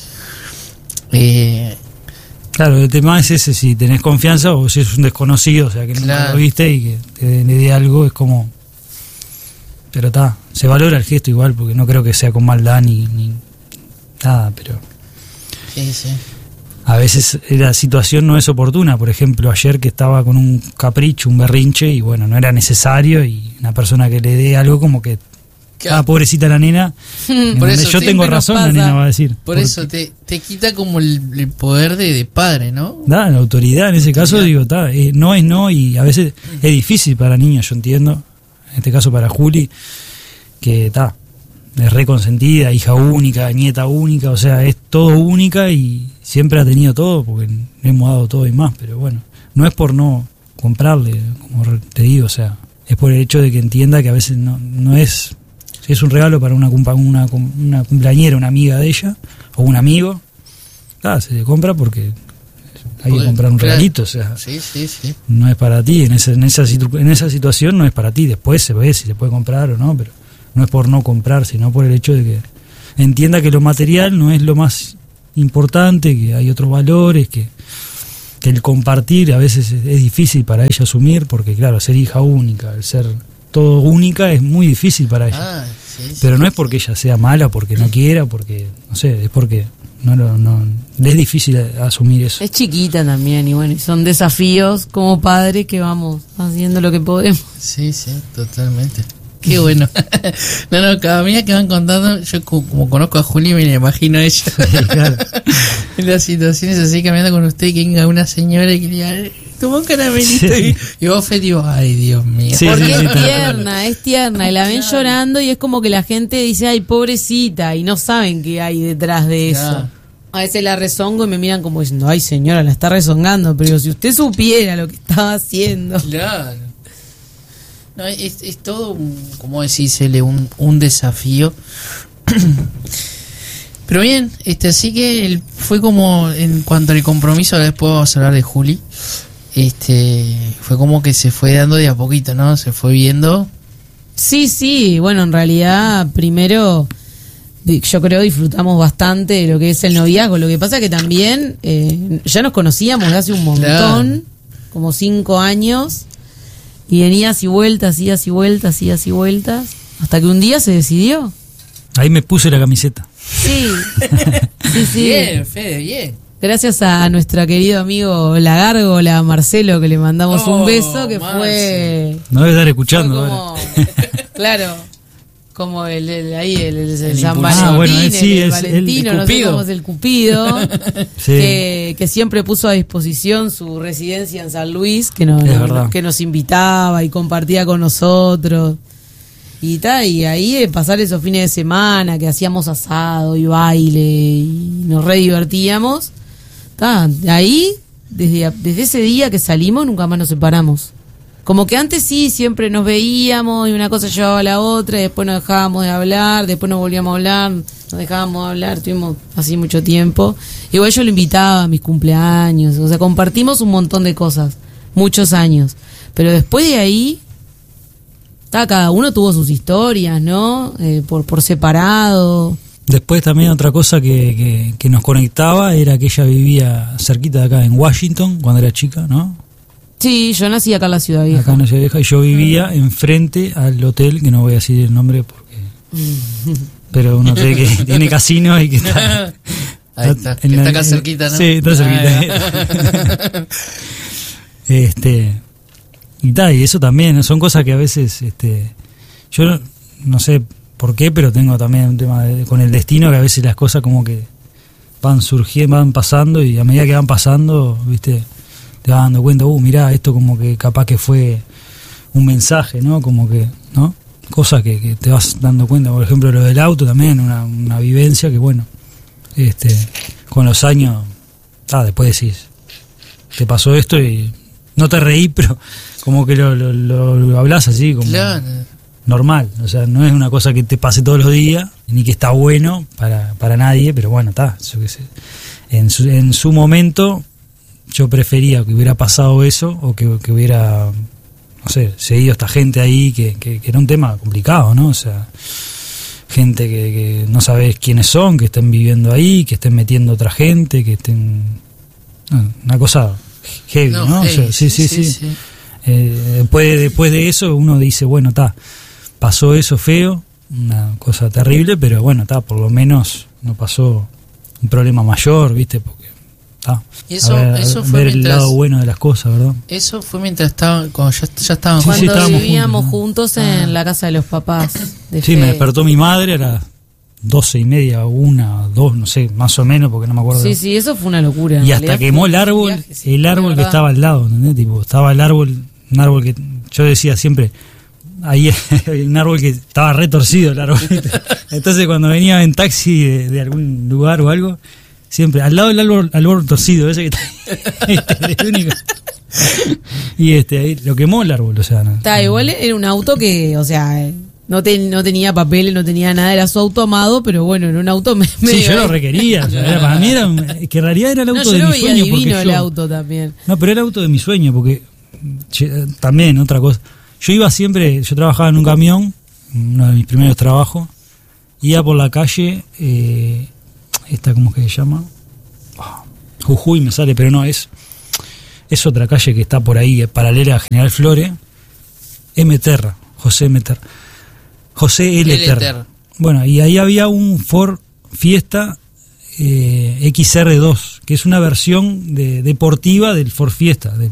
Eh, Claro, el tema es ese, si tenés confianza o si es un desconocido, o sea, que nunca Claro. lo viste y que te le dé algo, es como... Pero está, se valora el gesto igual, porque no creo que sea con maldad ni, ni nada, pero sí, sí. a veces la situación no es oportuna. Por ejemplo, ayer que estaba con un capricho, un berrinche, y bueno, no era necesario, y una persona que le dé algo como que... Ah, pobrecita la nena, Por eso yo sí, tengo siempre nos razón, la pasa. nena va a decir. Por Porque eso te, te quita como el, el poder de, de padre, ¿no? Da, la autoridad en ese caso, Autoridad. digo, ta, eh, no es no, y a veces es difícil para niños, yo entiendo, en este caso para Juli, que está, es reconsentida, hija única, nieta única, o sea, es todo única y siempre ha tenido todo, porque le hemos dado todo y más, pero bueno, no es por no comprarle, como re- te digo, o sea, es por el hecho de que entienda que a veces no, no es, si es un regalo para una, cumpa- una, cum- una cumpleañera, una amiga de ella, o un amigo, ah, se le compra porque hay que Porque- comprar un claro. regalito, o sea, Sí, sí, sí. no es para ti, en esa, en esa situ- en esa situación no es para ti, después se ve si se puede comprar o no, pero no es por no comprar, sino por el hecho de que entienda que lo material no es lo más importante, que hay otros valores, que, que el compartir a veces es, es difícil para ella asumir, porque claro, ser hija única, el ser todo única es muy difícil para ella. Ah, sí, sí. Pero no es porque ella sea mala, porque no quiera, porque, no sé, es porque no, no, no es difícil asumir eso. Es chiquita también y bueno, y son desafíos como padres que vamos haciendo lo que podemos. Sí, sí, totalmente. Qué bueno. No, no, cada día que van contando, yo co- como conozco a Juli, me la imagino a ella. Claro. En las situaciones así, caminando con usted, que venga una señora y que le diga, toma un caramelito. Sí. Y, y vos, Fe, digo, ay, Dios mío. Sí, Porque sí, sí, es tal cual. tierna, es tierna. Y la ven Claro. llorando y es como que la gente dice, ay, pobrecita. Y no saben qué hay detrás de eso. Claro. A veces la rezongo y me miran como diciendo, ay, señora, la está rezongando. Pero si usted supiera lo que estaba haciendo. Claro. No, es, es todo, un, como decísele, un, un desafío. Pero bien, este así que el- fue como en cuanto al compromiso, ahora después vamos a hablar de Juli. Este, fue como que se fue dando de a poquito, ¿no? Se fue viendo. Sí, sí, bueno, en realidad primero di- yo creo disfrutamos bastante de lo que es el noviazgo. Lo que pasa que también eh, ya nos conocíamos de hace un montón, Claro. como cinco años, y venías y vueltas, idas y vueltas, idas y vueltas, hasta que un día se decidió. Ahí me puse la camiseta. Sí, sí, sí. Bien, Fede, bien. Gracias a nuestro querido amigo La Gárgola, Marcelo, que le mandamos Oh, un beso, que Marce. fue... No debe estar fue escuchando como, ahora. claro, como el, el- ahí el, el- el El San impulsor. Valentín, Ah, bueno, él sí, el, es Valentino, el no sé Cupido. cómo es el Cupido, Sí. que, que siempre puso a disposición su residencia en San Luis, que nos, Es nos- verdad. que nos invitaba y compartía con nosotros. Y ta, y ahí de pasar esos fines de semana que hacíamos asado y baile y nos re divertíamos. Ta, de ahí, desde, desde ese día que salimos, nunca más nos separamos. Como que antes sí, siempre nos veíamos y una cosa llevaba a la otra y después nos dejábamos de hablar, después nos volvíamos a hablar, nos dejábamos de hablar, estuvimos así mucho tiempo. Igual yo lo invitaba a mis cumpleaños, o sea, compartimos un montón de cosas, muchos años. Pero después de ahí, ta, cada uno tuvo sus historias, ¿no? Eh, por, por separado. Después también otra cosa que, que, que nos conectaba era que ella vivía cerquita de acá, en Washington, cuando era chica, ¿no? Sí, yo nací acá en la Ciudad Vieja. Acá en la Ciudad Vieja, y yo vivía enfrente al hotel, que no voy a decir el nombre porque... Pero un hotel que tiene casino y que está... Ahí está, que en la- está acá cerquita, ¿no? Sí, está cerquita. Ah, este y tal, y eso también, ¿no? Son cosas que a veces, este yo no, no sé por qué, pero tengo también un tema de- con el destino, que a veces las cosas como que van surgiendo, van pasando, y a medida que van pasando, viste, te vas dando cuenta, uh, mirá, esto como que capaz que fue un mensaje, ¿no? Como que, ¿no? Cosas que, que te vas dando cuenta, por ejemplo, lo del auto también, una, una vivencia que, bueno, este con los años, ah, después decís, te pasó esto y no te reí, pero como que lo, lo, lo, lo hablas así, como claro. normal, o sea, no es una cosa que te pase todos los días, ni que está bueno para, para nadie, pero bueno, está, yo qué sé. En su, en su momento yo prefería que hubiera pasado eso o que, que hubiera, no sé, seguido esta gente ahí, que, que, que era un tema complicado, ¿no? O sea, gente que, que no sabes quiénes son, que estén viviendo ahí, que estén metiendo otra gente, que estén... No, una cosa heavy, ¿no? No, O sea, hey, sí, sí, sí. sí, sí. Eh, después, después de eso uno dice, bueno, está, pasó eso feo, una cosa terrible, pero bueno, está, por lo menos no pasó un problema mayor, ¿viste? Porque está, Y eso, a ver, eso fue ver el mientras, lado bueno de las cosas, ¿verdad? eso fue mientras estaban, cuando ya, ya estaban Sí, sí, Cuando estábamos vivíamos juntos, juntos, Ah. en la casa de los papás. De Sí, me Fede. despertó mi madre, era doce y media, una, dos, no sé, más o menos, porque no me acuerdo. Sí, sí, eso fue una locura. en Y hasta realidad quemó fue el un árbol, viaje, sí, el de árbol que verdad. estaba al lado, ¿entendés? Tipo, estaba el árbol, un árbol que yo decía siempre, ahí hay un árbol que estaba retorcido el árbol. Entonces cuando venía en taxi de, de algún lugar o algo, siempre al lado del árbol, árbol torcido, ese que está, el único. Y este, ahí lo quemó el árbol, o sea, no. Está, igual era un auto que, o sea, eh, no, te- no tenía papeles, no tenía nada, era su auto amado, pero bueno, era un auto me- Sí, medio- yo lo requería, o sea, era- para mí era, un- que en realidad era el auto No, yo de lo mi veía sueño. divino Porque el yo, auto también. No, pero era el auto de mi sueño, porque che, también otra cosa. Yo iba siempre, yo trabajaba en un camión, uno de mis primeros trabajos, iba por la calle, eh, esta, ¿cómo es que se llama? Ah, Jujuy me sale, pero no, es, es otra calle que está por ahí, eh, paralela a General Flores, M. Terra, José M. Terra. José L. L. Terra. Terra. Bueno, y ahí había un Ford Fiesta eh, X R dos, que es una versión de, deportiva del Ford Fiesta. del-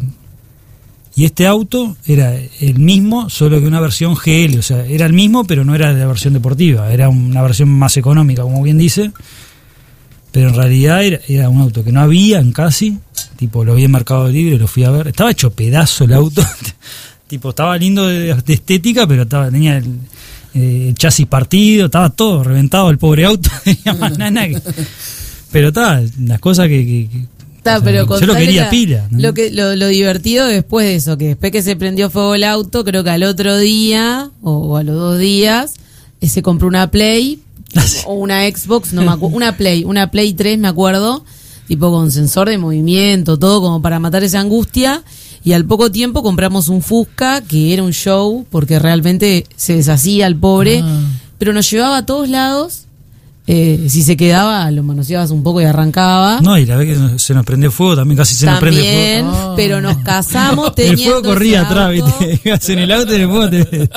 y este auto era el mismo, solo que una versión G L, o sea, era el mismo, pero no era la versión deportiva, era una versión más económica, como bien dice, pero en realidad era, era un auto que no había en casi, tipo, lo vi en Mercado Libre, lo fui a ver, estaba hecho pedazo el auto, tipo, estaba lindo de, de estética, pero estaba tenía el, eh, el chasis partido, estaba todo reventado el pobre auto, tenía más nada que- pero estaba, las cosas que... que- que- Está, o sea, pero yo lo contale quería la- pila, ¿no? Lo, que, lo, lo divertido después de eso, que después que se prendió fuego el auto, creo que al otro día, o, o a los dos días, eh, se compró una Play, o una Xbox, no me acuerdo, una Play, una Play tres me acuerdo, tipo con sensor de movimiento, todo como para matar esa angustia, y al poco tiempo compramos un Fusca, que era un show, porque realmente se deshacía el pobre, Ah. pero nos llevaba a todos lados. Eh, si se quedaba, lo manoseabas un poco y arrancaba. No, y la vez que se nos prendió fuego, también casi se nos prende También, fuego. Oh. pero nos casamos El teniendo fuego corría ese atrás, auto. ¿viste? Ibas en el auto y el fuego te...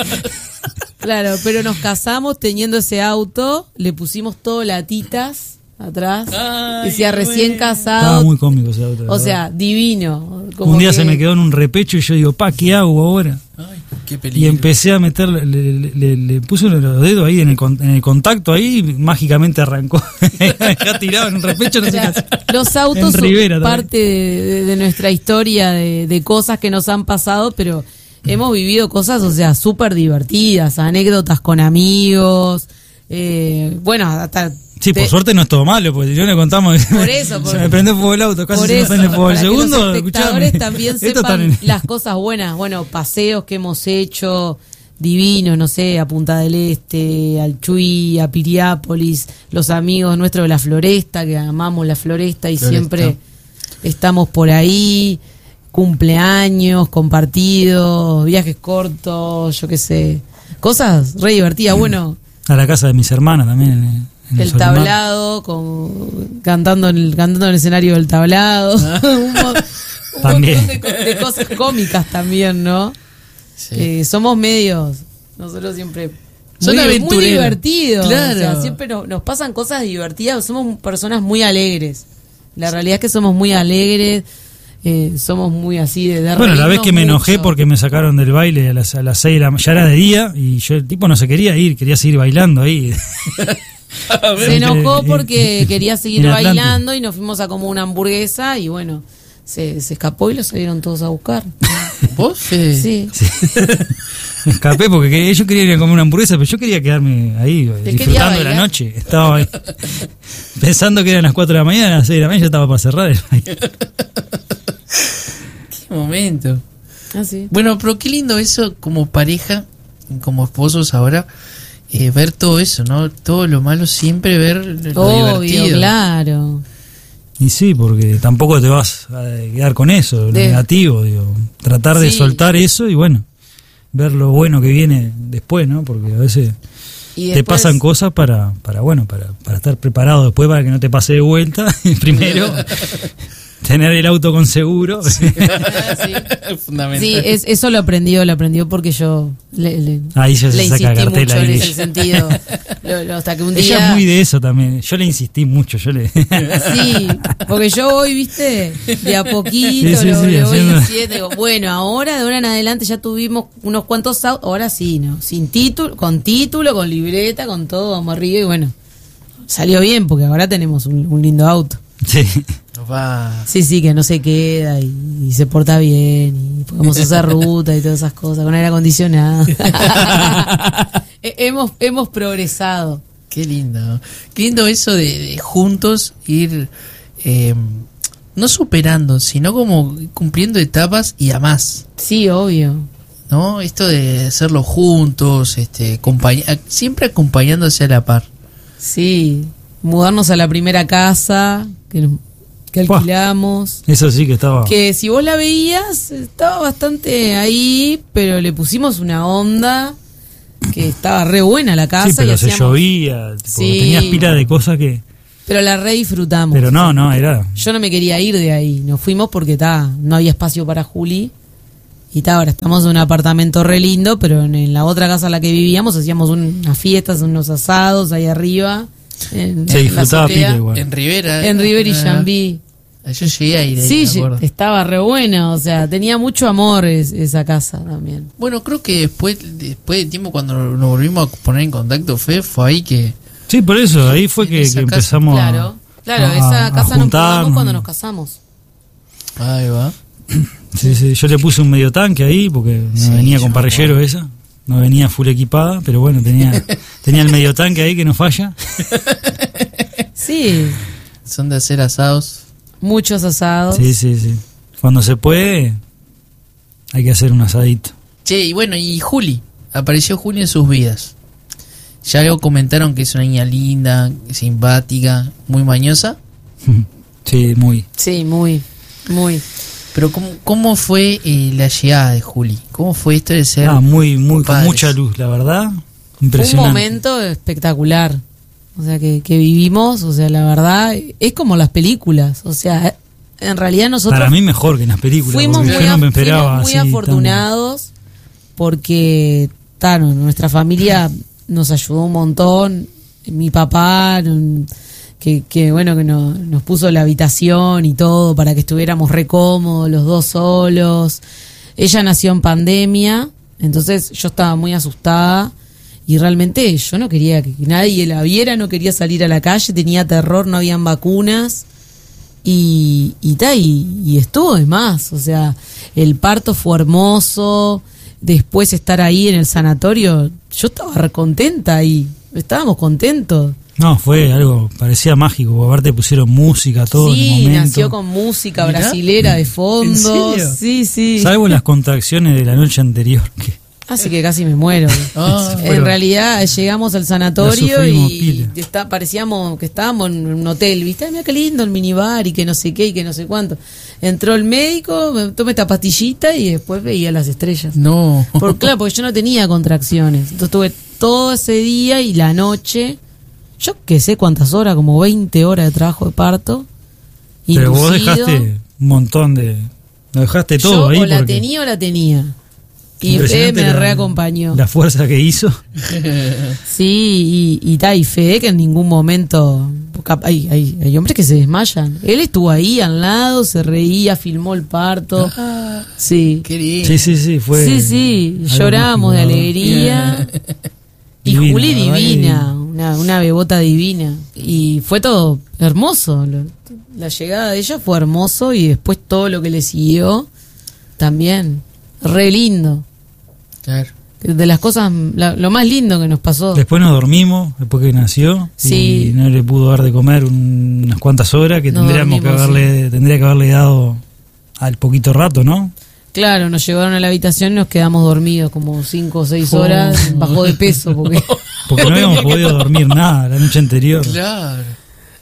Claro, pero nos casamos teniendo ese auto, le pusimos todo latitas atrás, Ay, decía recién bueno. casado. Estaba muy cómico ese auto. la O verdad. sea, divino. Como un día que- se me quedó en un repecho y yo digo, pa, ¿qué hago ahora? Ay, qué Y peligro. empecé a meter, le, le- le- le puse los dedos ahí en el, con- en el contacto ahí y mágicamente arrancó. Ya tirado en un repecho, no O sé sea, qué hacer. los autos En son Rivera también. parte de, de- de nuestra historia, de, de cosas que nos han pasado, pero hemos vivido cosas, o sea, súper divertidas, anécdotas con amigos, eh, bueno, hasta... Sí, por te- suerte no es todo malo, porque yo le contamos que Por eso, se por- me prende fuego el auto, casi Por se me eso, prende fuego el para que segundo. los espectadores escuchame, también esto sepan está en- las cosas buenas, bueno, paseos que hemos hecho, divinos, no sé, a Punta del Este, al Chuy, a Piriápolis, los amigos nuestros de la Floresta, que amamos la Floresta y Floresta. siempre estamos por ahí, cumpleaños, compartidos, viajes cortos, yo qué sé, cosas re divertidas, bueno, A la casa de mis hermanas también. en- en el Solimar. tablado, con, cantando, en el, cantando en el escenario del tablado, un, mo- un También. montón de, co- de cosas cómicas también, ¿no? Sí. Eh, somos medios, nosotros siempre Son muy, muy aventureros. divertidos, Claro. o sea, siempre no- nos pasan cosas divertidas, somos personas muy alegres, la realidad es que somos muy alegres, eh, somos muy así de, de Bueno, la vez reírnos que me enojé mucho. porque me sacaron del baile a las, a las seis de la ma- ya era de día y yo el tipo no se quería ir, quería seguir bailando ahí. Se enojó Eh, porque eh, quería seguir en Atlante. bailando y nos fuimos a como una hamburguesa y bueno, se, se escapó y lo salieron todos a buscar. ¿Vos, Fede? Sí. Me escapé porque quería- ellos querían ir a comer una hamburguesa, pero yo quería quedarme ahí quería disfrutando de la bailar. noche. Estaba ahí, pensando que eran las cuatro de la mañana, a las seis de la mañana ya estaba para cerrar el baile. Qué momento. Ah, sí. Bueno, pero qué lindo eso como pareja, como esposos ahora, eh, ver todo eso, ¿no? Todo lo malo siempre ver lo Obvio, divertido. claro. Y sí, porque tampoco te vas a quedar con eso, lo De- negativo, digo. Tratar de Sí. soltar eso y bueno, ver lo bueno que viene después, ¿no? Porque a veces Y te después- pasan cosas para, para bueno, para, para estar preparado después para que no te pase de vuelta. Primero, tener el auto con seguro. Ah, sí. Fundamental. Sí, es, eso lo aprendió, lo aprendió porque yo le, le, Ahí ya se le saca insistí cartela mucho en ahí. ese sentido. Lo- lo- hasta que un Ella día... es muy de eso también. Yo le insistí mucho. Yo le. Sí, porque yo voy, viste, de a poquito, Sí, sí, lo, sí, le voy haciendo- diciendo, digo, bueno, ahora, de ahora en adelante ya tuvimos unos cuantos autos, ahora sí, ¿no? Sin título, con título, con libreta, con todo, vamos arriba y bueno, salió bien porque ahora tenemos un, un lindo auto. Sí. Nos va. Sí, sí, que no se queda y, y se porta bien y podemos hacer ruta y todas esas cosas, con aire acondicionado. He- hemos, hemos progresado. Qué lindo. Qué lindo eso de, de juntos ir, eh, no superando, sino como cumpliendo etapas y a más. Sí, obvio. ¿No? Esto de hacerlo juntos, este, acompaña- siempre acompañándose a la par. Sí, mudarnos a la primera casa que, que Buah. alquilamos. Eso sí que estaba. Que si vos la veías, estaba bastante ahí, pero le pusimos una onda que estaba re buena la casa. Sí, pero y se hacíamos- llovía. tipo, Sí. Tenías pila de cosas que. Pero la re disfrutamos. Pero no, no, era. Yo no me quería ir de ahí. Nos fuimos porque ta, no había espacio para Juli. Y ta, ahora estamos en un apartamento re lindo, pero en, en la otra casa en la que vivíamos hacíamos un- unas fiestas, unos asados ahí arriba. En, Se en la disfrutaba azotea. pila igual. En Rivera. En River y Ah, Jambí. Yo llegué a ir ahí, Sí, me acuerdo. estaba re buena, o sea, tenía mucho amor es- esa casa también. Bueno, creo que después, después de tiempo, cuando nos volvimos a poner en contacto, Fe, fue ahí que. Sí, por eso, ahí fue En que, esa que casa. empezamos a- Claro, claro, a- esa a casa nos juntarnos. mudamos cuando nos casamos. Ahí va. Sí, sí, yo le puse un medio tanque ahí porque no Sí, venía yo con me parrillero acuerdo. esa. No venía full equipada, pero bueno, tenía tenía el medio tanque ahí que no falla. Sí, Son de hacer asados. muchos asados. Sí, sí, sí. Cuando se puede, hay que hacer un asadito. Che, y bueno, y Juli. Apareció Juli en sus vidas. Ya luego comentaron que es una niña linda, simpática, muy mañosa. Sí, muy. Sí, muy, muy. Pero ¿cómo, cómo fue eh, la llegada de Juli? ¿Cómo fue esto de ser Ah, muy, muy, con padres? mucha luz, la verdad. Fue un Impresionante. momento espectacular. O sea, que, que vivimos, o sea, la verdad, es como las películas. O sea, en realidad nosotros Para mí mejor que en las películas. fuimos porque muy, yo no me af- esperaba fuimos muy así, afortunados porque ta, no, nuestra familia nos ayudó un montón. Mi papá, mm, que, que bueno, que no- nos puso la habitación y todo para que estuviéramos re cómodos, los dos solos. Ella nació en pandemia, entonces yo estaba muy asustada. Y realmente yo no quería que nadie la viera, no quería salir a la calle, tenía terror, no habían vacunas. Y, y, ta, y, y estuvo de más, o sea, el parto fue hermoso, después estar ahí en el sanatorio, yo estaba re contenta ahí, estábamos contentos. No, fue algo, parecía mágico. porque aparte pusieron música, todo en el Sí, momento. nació con música Mirá. brasilera de fondo. ¿En serio? Sí, sí. Salvo las contracciones de la noche anterior. Que, Así que casi me muero. Ah, En Pero- realidad llegamos al La sanatorio sufrimos y pila. está, parecíamos que estábamos en un hotel, ¿viste? Ay, mira qué lindo el minibar y que no sé qué y que no sé cuánto. Entró el médico, me tomé esta pastillita y después veía las estrellas. No. Por, claro, porque yo no tenía contracciones. Entonces tuve todo ese día y la noche, yo qué sé cuántas horas, como veinte horas de trabajo de parto. pero vos inducido. dejaste un montón de. Lo dejaste Yo todo ahí. o la porque tenía o la tenía. Y Fe impresionante me la- reacompañó. La fuerza que hizo. Sí, y, y, ta, y Fede que en ningún momento... porque Hay, hay, hay hombres que se desmayan. Él estuvo ahí al lado, se reía, filmó el parto. Ah, Sí, qué lindo. Sí, sí, sí. Fue sí, sí. algo Lloramos de mágico, la verdad. alegría. Y Divina, Juli la verdad que- divina, una, una bebota divina. Y fue todo hermoso. Lo- La llegada de ella fue hermoso y después todo lo que le siguió también. Re lindo. Claro. De las cosas, la- lo más lindo que nos pasó. Después nos dormimos, después que nació. Sí. Y no le pudo dar de comer un- unas cuantas horas que Nos tendríamos que dormimos, haberle, tendría que haberle dado al poquito rato, ¿no? Claro, nos llevaron a la habitación y nos quedamos dormidos como cinco o seis horas, bajó de peso porque Porque no habíamos podido dormir nada la noche anterior. Claro.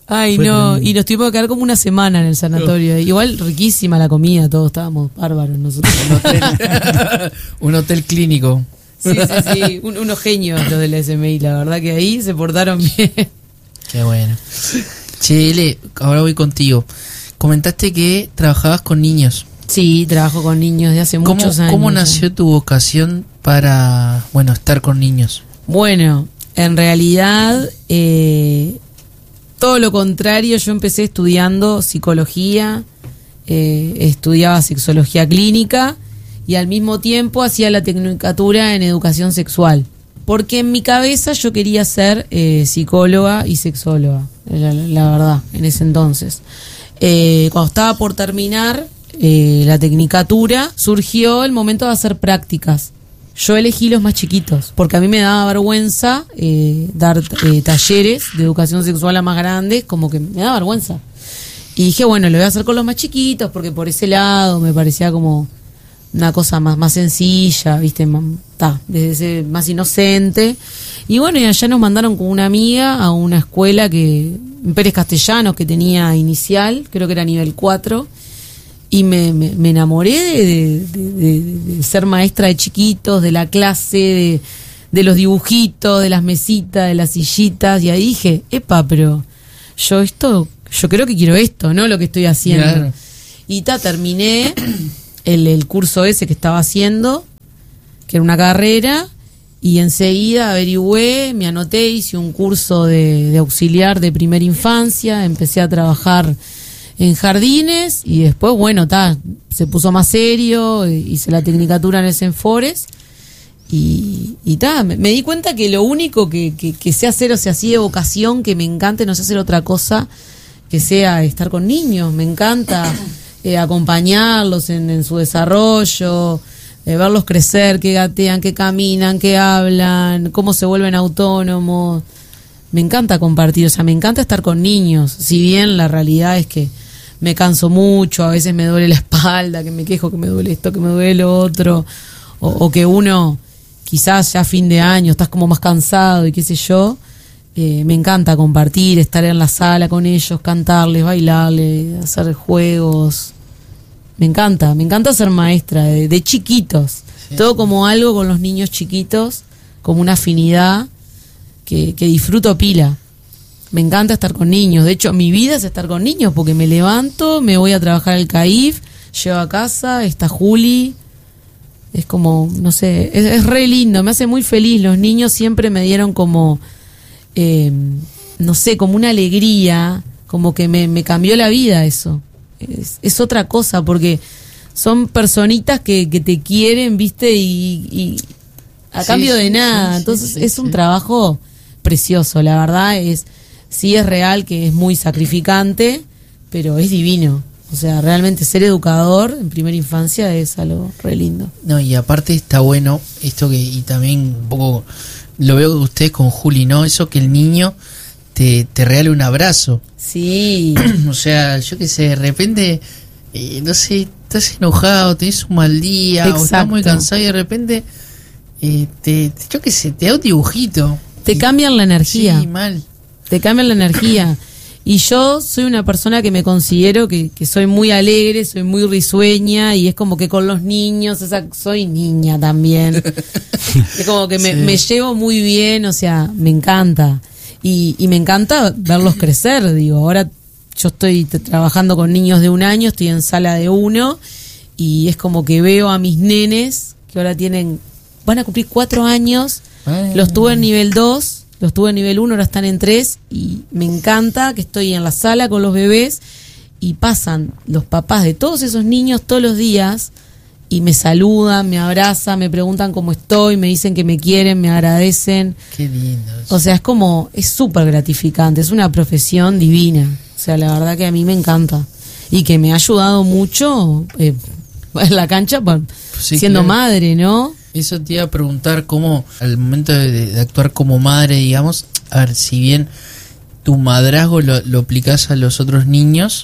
Ay, Fue no, tremendo. y nos tuvimos que quedar como una semana en el sanatorio. Igual riquísima la comida, todos estábamos bárbaros nosotros. Un hotel, un hotel clínico. Sí, sí, sí, un- unos genios los del S M I, la verdad que ahí se portaron bien. Qué bueno. Che, Ele, ahora voy contigo. Comentaste que trabajabas con niños. Sí, trabajo con niños de hace ¿Cómo, muchos años. ¿Cómo ya. nació tu vocación para, bueno, estar con niños? Bueno, en realidad, eh, todo lo contrario, yo empecé estudiando psicología, eh, estudiaba sexología clínica y al mismo tiempo hacía la tecnicatura en educación sexual. Porque en mi cabeza yo quería ser eh, psicóloga y sexóloga, la, la verdad, en ese entonces. Eh, cuando estaba por terminar eh, la tecnicatura, surgió el momento de hacer prácticas. Yo elegí los más chiquitos, porque a mí me daba vergüenza eh, dar eh, talleres de educación sexual a más grandes, como que me daba vergüenza. Y dije, bueno, lo voy a hacer con los más chiquitos, porque por ese lado me parecía como una cosa más, más sencilla, ¿viste? Más, ta, desde ese, más inocente. Y bueno, y allá nos mandaron con una amiga a una escuela que en Pérez Castellanos, que tenía inicial, creo que era nivel cuatro. Y me, me, me enamoré de, de, de, de ser maestra de chiquitos, de la clase, de, de los dibujitos, de las mesitas, de las sillitas. Y ahí dije, epa, pero yo esto, yo creo que quiero esto, ¿no? Lo que estoy haciendo. Claro. Y ta, terminé el, el curso ese que estaba haciendo, que era una carrera, y enseguida averigüé, me anoté, hice un curso de, de auxiliar de primera infancia, empecé a trabajar en jardines y después, bueno, ta, se puso más serio, hice la tecnicatura en el Senfores y, y ta, me, me di cuenta que lo único que, que, que sé hacer, o sea, así de vocación, que me encanta, no sé hacer otra cosa que sea estar con niños, me encanta eh, acompañarlos en, en su desarrollo, eh, verlos crecer, que gatean, que caminan, que hablan, cómo se vuelven autónomos. Me encanta compartir, o sea, me encanta estar con niños, si bien la realidad es que me canso mucho, a veces me duele la espalda, que me quejo que me duele esto, que me duele lo otro, o, o que uno quizás ya a fin de año estás como más cansado y qué sé yo. Eh, me encanta compartir, estar en la sala con ellos, cantarles, bailarles, hacer juegos. Me encanta, me encanta ser maestra de, de chiquitos, Sí. todo como algo con los niños chiquitos, como una afinidad que, que disfruto pila. Me encanta estar con niños. De hecho, mi vida es estar con niños porque me levanto, me voy a trabajar al C A I F, llego a casa, está Juli. Es como, no sé, es, es re lindo, me hace muy feliz. Los niños siempre me dieron como, eh, no sé, como una alegría, como que me, me cambió la vida eso. Es, es otra cosa porque son personitas que, que te quieren, ¿viste? Y, y a Sí, cambio de sí, nada. sí, sí, Entonces sí, es un sí. trabajo precioso, la verdad es, sí es real que es muy sacrificante, pero es divino. O sea, realmente ser educador en primera infancia es algo re lindo. No, y aparte está bueno esto que, y también un poco lo veo de ustedes con Juli, ¿no? Eso que el niño te, te regale un abrazo. Sí, O sea, yo qué sé, de repente, eh, no sé, estás enojado, tenés un mal día, o estás Exacto. muy cansado y de repente, eh, te, te- yo qué sé, te da un dibujito. te Y- cambian la energía. Sí, mal. Te cambian la energía. Y yo soy una persona que me considero que, que soy muy alegre, soy muy risueña y es como que con los niños, esa, soy niña también. Es como que me, Sí. me llevo muy bien, o sea, me encanta. Y, y me encanta verlos crecer, digo, ahora yo estoy t- trabajando con niños de un año, estoy en sala de uno y es como que veo a mis nenes que ahora tienen, van a cumplir cuatro años, Ah. los tuve en nivel dos, los tuve en nivel uno, ahora están en tres y me encanta que estoy en la sala con los bebés y pasan los papás de todos esos niños todos los días y me saludan, me abrazan, me preguntan cómo estoy, me dicen que me quieren, me agradecen. Qué lindo. eso. O sea, es como, es súper gratificante, es una profesión divina. O sea, la verdad que a mí me encanta. Y que me ha ayudado mucho eh, en la cancha, pues, Sí, siendo claro. madre, ¿no? Eso te iba a preguntar cómo, al momento de, de actuar como madre, digamos, a ver, si bien tu madrazgo lo, lo aplicás a los otros niños,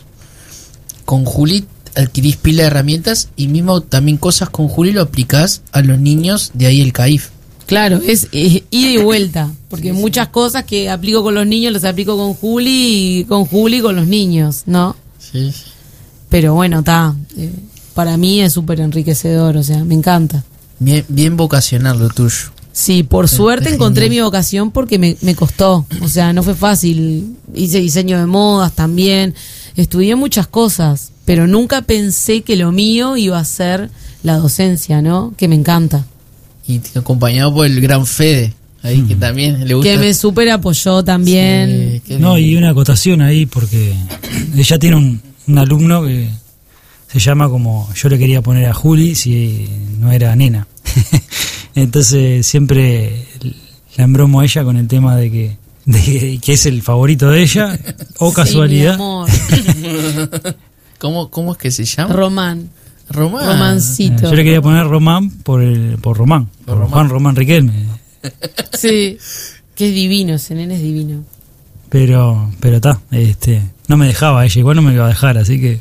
con Juli adquirís pila de herramientas y mismo también cosas con Juli lo aplicás a los niños de ahí el C A I F. Claro, es, es ida y vuelta, porque sí, muchas sí. cosas que aplico con los niños las aplico con Juli y con Juli con los niños, ¿no? Sí, sí. Pero bueno, está, eh, para mí es súper enriquecedor, o sea, me encanta. Bien, bien vocacional lo tuyo. Sí, por Sí, suerte es encontré genial. mi vocación porque me, me costó, o sea, no fue fácil. Hice diseño de modas también, estudié muchas cosas, pero nunca pensé que lo mío iba a ser la docencia, ¿no? Que me encanta. Y acompañado por el gran Fede, ahí mm. que también le gusta. Que me súper apoyó también. Sí, no, y una acotación ahí, porque ella tiene un, un alumno que se llama como yo le quería poner a Juli si no era nena. Entonces siempre la embromo a ella con el tema de que, de que, que es el favorito de ella, o casualidad. Sí, mi amor. ¿Cómo, ¿Cómo es que se llama? Román. Román. Romancito. Yo le quería poner Román por el, por Román, por, por Román. Juan Román Riquelme. Sí, que es divino, ese nene es divino. Pero, pero está, este, no me dejaba ella, igual no me iba a dejar, así que.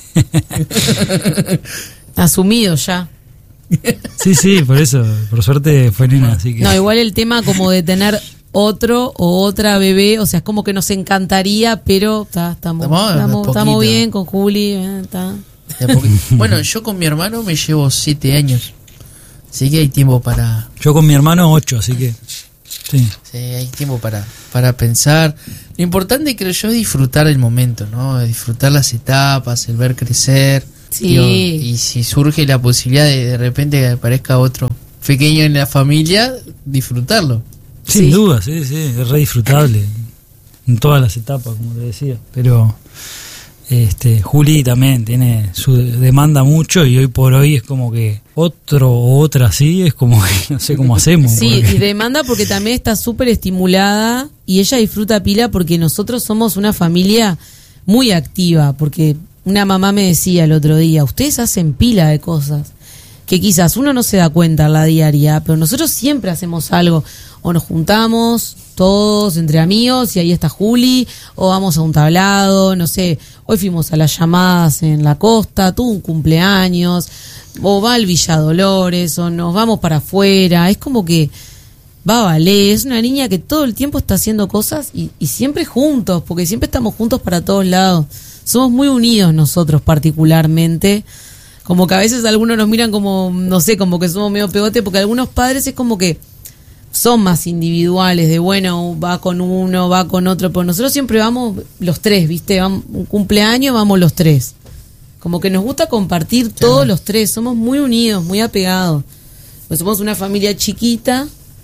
Asumido ya. Sí, sí, por eso, por suerte fue nena, así que. No, igual el tema como de tener otro o otra bebé, o sea, es como que nos encantaría, pero ta, estamos, Estamos, estamos, de estamos poquito. bien con Juli, eh, ta. De a poquito. Bueno, yo con mi hermano me llevo siete años, así que hay tiempo para. Yo con mi hermano ocho, así que. Sí. Sí, hay tiempo para, para pensar. Lo importante, creo yo, es disfrutar el momento, ¿no? Disfrutar las etapas, el ver crecer. Sí. Digo, y si surge la posibilidad de de repente que aparezca otro pequeño en la familia, disfrutarlo. Sin Sí. duda, sí, sí, es re disfrutable en todas las etapas, como te decía. Pero este Juli también tiene su demanda mucho y hoy por hoy es como que otro o otra así, es como que no sé cómo hacemos. Sí, porque- y demanda porque también está súper estimulada y ella disfruta pila porque nosotros somos una familia muy activa, porque una mamá me decía el otro día, ustedes hacen pila de cosas que quizás uno no se da cuenta en la diaria, pero nosotros siempre hacemos algo, o nos juntamos todos entre amigos y ahí está Juli, o vamos a un tablado, no sé, hoy fuimos a las llamadas en la costa, tuvo un cumpleaños, o va al Villa Dolores, o nos vamos para afuera, es como que va a valer, es una niña que todo el tiempo está haciendo cosas y, y siempre juntos, porque siempre estamos juntos para todos lados. Somos muy unidos nosotros particularmente, como que a veces algunos nos miran como, no sé, como que somos medio pegote, porque algunos padres es como que son más individuales, de bueno, va con uno, va con otro, pero nosotros siempre vamos los tres, ¿viste? Vamos, un cumpleaños vamos los tres. Como que nos gusta compartir todos los tres, somos muy unidos, muy apegados. Pues somos una familia chiquita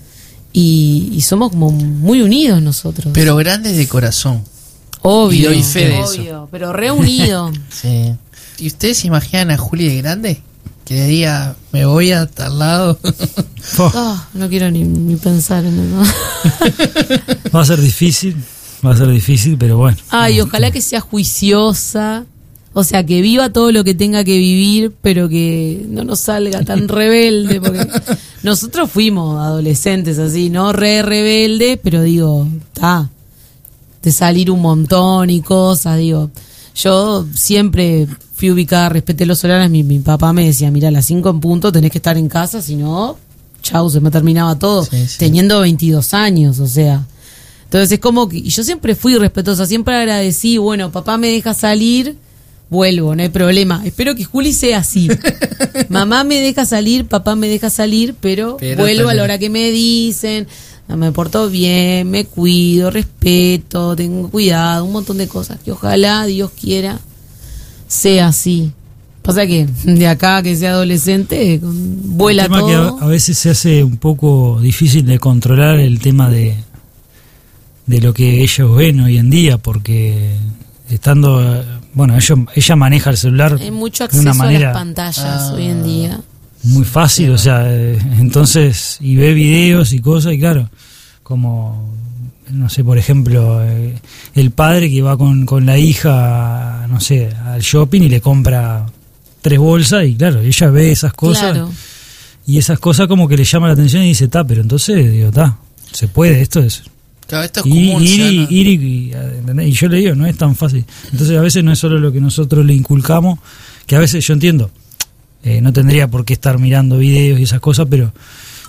y, y somos como muy unidos nosotros. Pero grandes de corazón. Obvio, Y doy fe de obvio, eso. pero reunido. Sí. ¿Y ustedes se imaginan a Juli de grande? Que le diga, me voy a tal lado. Oh, Ah, no quiero ni, ni pensar en eso. va a ser difícil, va a ser difícil, pero bueno. Ay, ojalá que sea juiciosa, o sea, que viva todo lo que tenga que vivir, pero que no nos salga tan rebelde, porque nosotros fuimos adolescentes así, ¿no? Re rebeldes, pero digo, está, de salir un montón y cosas, digo, yo siempre fui ubicada, respeté los horarios, mi, mi papá me decía, mira, a las cinco en punto tenés que estar en casa, si no, chau, se me terminaba todo, Sí, sí. teniendo veintidós años, o sea. Entonces es como que, y yo siempre fui respetuosa, siempre agradecí, bueno, papá me deja salir, vuelvo, no hay problema. Espero que Juli sea así. Mamá me deja salir, papá me deja salir, pero, Pero vuelvo a la también. hora que me dicen, no, me porto bien, me cuido, respeto, tengo cuidado, un montón de cosas. Que ojalá, Dios quiera, sea así. Pasa que de acá que sea adolescente, con- vuela El tema todo. que a, a veces se hace un poco difícil de controlar el tema de de lo que ellos ven hoy en día, porque estando, eh, bueno, ellos, ella maneja el celular Hay mucho de acceso una a las manera pantallas Ah. hoy en día. muy fácil, o sea, eh, entonces, y ve videos y cosas, y claro, como, no sé, por ejemplo, eh, el padre que va con, con la hija, no sé, al shopping y le compra tres bolsas, y claro, ella ve esas cosas, Claro. y esas cosas como que le llama la atención y dice, ta, pero entonces, digo, ta, se puede, esto es... Claro, esto es Y, común. ir, ya y, no- ir y, ¿entendés? Y yo le digo, no es tan fácil. Entonces a veces no es solo lo que nosotros le inculcamos, que a veces yo entiendo, eh, no tendría por qué estar mirando videos y esas cosas, pero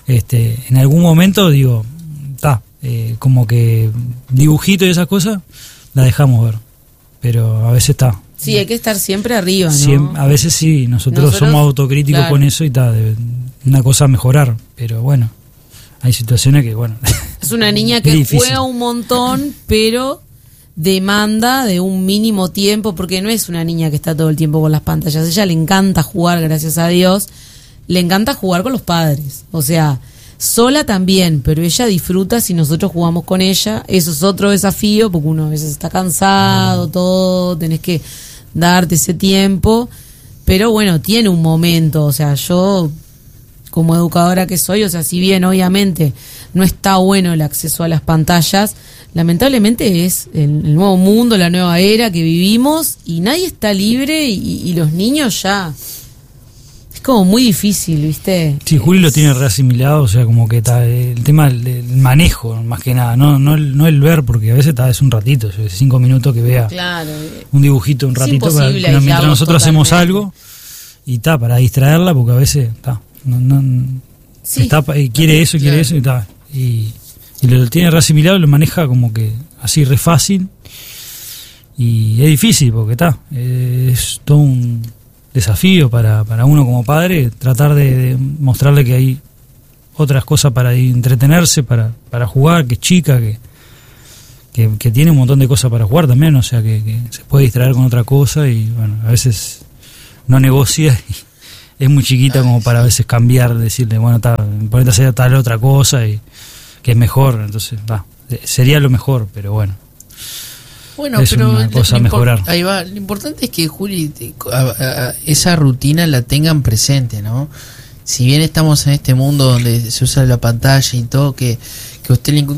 este, en algún momento digo, está, eh, como que dibujito y esas cosas, la dejamos ver. Pero a veces está. Sí, hay que estar siempre arriba, ¿no? Siem- a veces sí, nosotros, Nosotros, somos autocríticos claro. con eso y está, una cosa a mejorar. Pero bueno, hay situaciones que, bueno. Es una niña es que difícil. juega un montón, pero demanda de un mínimo tiempo, porque no es una niña que está todo el tiempo con las pantallas. A ella le encanta jugar, gracias a Dios. Le encanta jugar con los padres. O sea, sola también, pero ella disfruta si nosotros jugamos con ella. Eso es otro desafío, porque uno a veces está cansado, todo, tenés que darte ese tiempo. Pero bueno, tiene un momento. O sea, yo, como educadora que soy, o sea, si bien obviamente no está bueno el acceso a las pantallas, lamentablemente es el, el nuevo mundo, la nueva era que vivimos y nadie está libre y, y los niños ya... Es como muy difícil, ¿viste? Sí, Juli lo tiene reasimilado, o sea, como que está el tema del, del manejo, más que nada, no no el, no el ver, porque a veces está es un ratito, es cinco minutos que vea Claro. un dibujito un Es ratito para, imposible mientras aislarlos nosotros hacemos totalmente. algo y está para distraerla, porque a veces está no, no, Sí. está eh, quiere eso, quiere Claro. eso y está y, y lo tiene reasimilado, lo maneja como que así re fácil y es difícil porque está eh, es todo un desafío para, para uno como padre, tratar de, de mostrarle que hay otras cosas para entretenerse, para, para jugar, que es chica, que, que, que tiene un montón de cosas para jugar también, o sea, que, que se puede distraer con otra cosa y bueno, a veces no negocia y es muy chiquita como para a veces cambiar, decirle, bueno, ta, ponete a hacer tal otra cosa y que es mejor, entonces, va, sería lo mejor, pero bueno. Bueno, es pero una cosa lo a mejorar. impor- ahí va. Lo importante es que Juli te- a- a- a- esa rutina la tengan presente, ¿no? Si bien estamos en este mundo donde se usa la pantalla y todo, que, que usted le inculque